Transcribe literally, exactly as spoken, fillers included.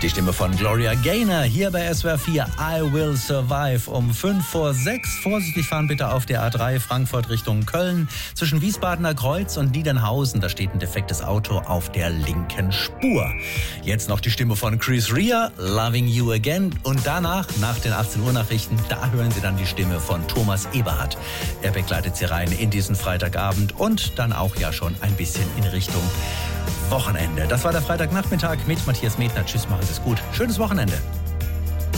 Die Stimme von Gloria Gaynor hier bei S W R vier. I Will Survive um fünf vor sechs. Vorsichtig fahren bitte auf der A drei Frankfurt Richtung Köln. Zwischen Wiesbadener Kreuz und Niedernhausen, da steht ein defektes Auto auf der linken Spur. Jetzt noch die Stimme von Chris Rea, Loving You Again. Und danach, nach den achtzehn Uhr Nachrichten, da hören Sie dann die Stimme von Thomas Eberhardt. Er begleitet Sie rein in diesen Freitagabend und dann auch ja schon ein bisschen in Richtung Wochenende. Das war der Freitagnachmittag mit Matthias Medner. Tschüss, machen Sie es gut. Schönes Wochenende.